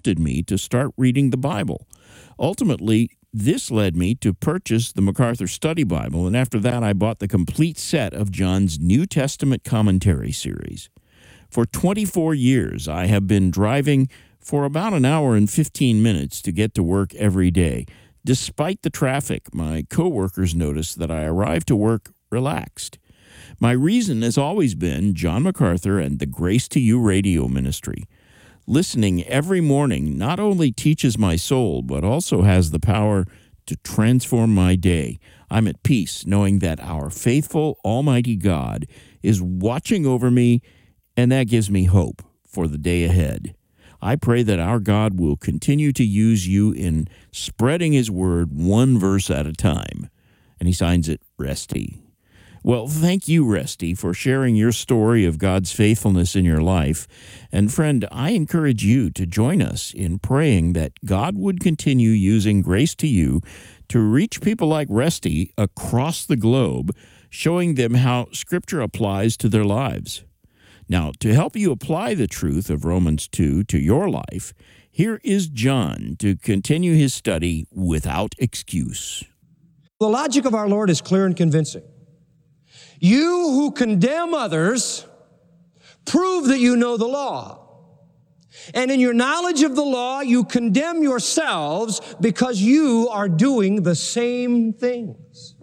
prompted me to start reading the Bible. Ultimately, this led me to purchase the MacArthur Study Bible, and after that I bought the complete set of John's New Testament commentary series. For 24 years, I have been driving for about an hour and 15 minutes to get to work every day. Despite the traffic, my coworkers notice that I arrive to work relaxed. My reason has always been John MacArthur and the Grace to You radio ministry. Listening every morning not only teaches my soul, but also has the power to transform my day. I'm at peace knowing that our faithful, almighty God is watching over me, and that gives me hope for the day ahead. I pray that our God will continue to use you in spreading His word one verse at a time. And he signs it, Resty. Well, thank you, Resty, for sharing your story of God's faithfulness in your life. And friend, I encourage you to join us in praying that God would continue using Grace to You to reach people like Resty across the globe, showing them how Scripture applies to their lives. Now, to help you apply the truth of Romans 2 to your life, here is John to continue his study without excuse. The logic of our Lord is clear and convincing. You who condemn others, prove that you know the law. And in your knowledge of the law, you condemn yourselves because you are doing the same things.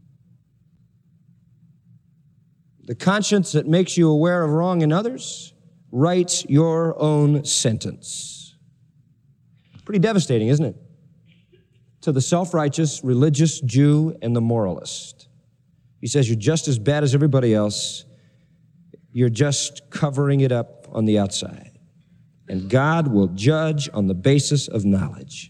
The conscience that makes you aware of wrong in others writes your own sentence. Pretty devastating, isn't it? To the self-righteous, religious Jew and the moralist. He says, you're just as bad as everybody else. You're just covering it up on the outside. And God will judge on the basis of knowledge.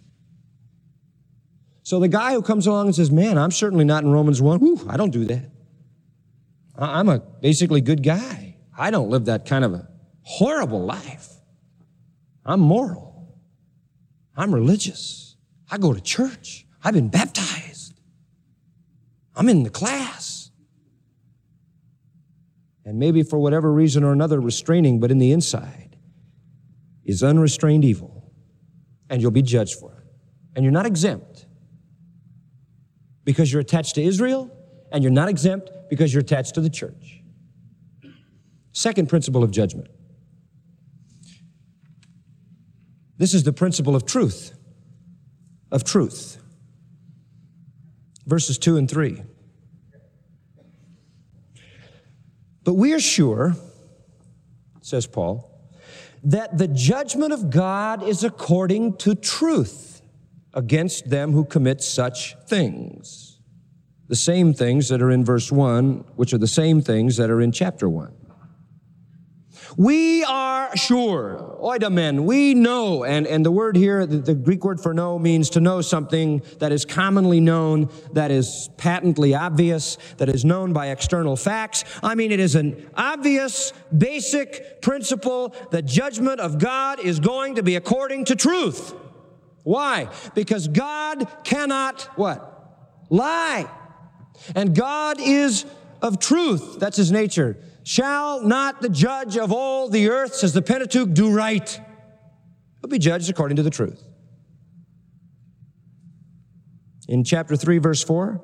So the guy who comes along and says, man, I'm certainly not in Romans 1. Whew, I don't do that. I'm a basically good guy. I don't live that kind of a horrible life. I'm moral. I'm religious. I go to church. I've been baptized. I'm in the class. And maybe for whatever reason or another restraining, but in the inside is unrestrained evil. And you'll be judged for it. And you're not exempt because you're attached to Israel, and you're not exempt because you're attached to the church. Second principle of judgment. This is the principle of truth. Of truth. Verses 2 and 3. But we are sure, says Paul, that the judgment of God is according to truth against them who commit such things. The same things that are in verse 1, which are the same things that are in chapter 1. We are sure, oidamen, we know, and the word here, the Greek word for know means to know something that is commonly known, that is patently obvious, that is known by external facts. I mean, it is an obvious, basic principle that judgment of God is going to be according to truth. Why? Because God cannot, what? Lie. And God is of truth. That's His nature. Shall not the judge of all the earth, says the Pentateuch, do right? He'll be judged according to the truth. In chapter 3, verse 4,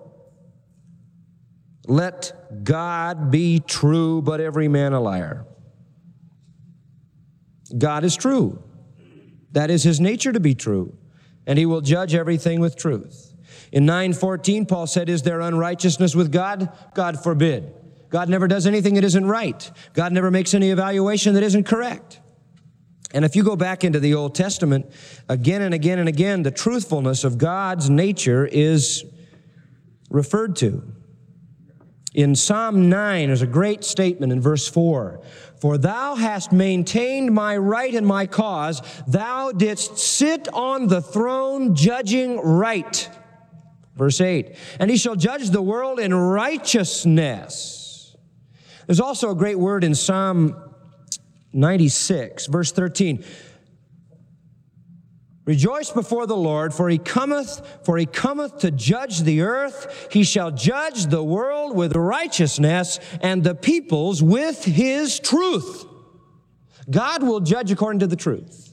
let God be true, but every man a liar. God is true. That is His nature to be true. And He will judge everything with truth. In 9:14, Paul said, is there unrighteousness with God? God forbid. God never does anything that isn't right. God never makes any evaluation that isn't correct. And if you go back into the Old Testament, again and again and again, the truthfulness of God's nature is referred to. In Psalm 9, there's a great statement in verse 4. For thou hast maintained my right and my cause. Thou didst sit on the throne judging right. Verse 8. And he shall judge the world in righteousness. There's also a great word in Psalm 96, verse 13. Rejoice before the Lord, for he cometh to judge the earth. He shall judge the world with righteousness and the peoples with his truth. God will judge according to the truth.